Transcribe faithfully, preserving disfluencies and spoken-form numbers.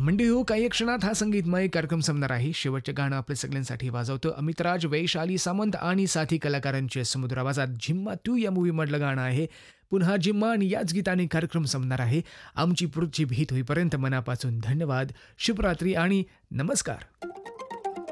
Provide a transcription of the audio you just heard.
म्हणजे हो काही क्षणात हा संगीतमय कार्यक्रम संपणार आहे. शेवटचे गाणं आपल्या सगळ्यांसाठी वाजवतो अमित राज, वैशाली सामंत आणि साथी कलाकारांच्या सुमधुर आवाजात झिम्मा टू या मूव्हीमधलं गाणं आहे. पुन्हा जिम्मा आणि याच गीताने कार्यक्रम संपणार आहे. आमची पुढची भेट होईपर्यंत मनापासून धन्यवाद, शुभरात्री आणि नमस्कार.